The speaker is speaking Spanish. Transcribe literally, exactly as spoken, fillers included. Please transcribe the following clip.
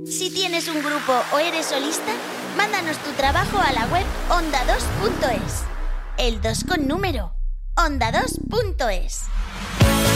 Si tienes un grupo o eres solista, mándanos tu trabajo a la web onda dos punto es. El dos con número. onda dos punto es.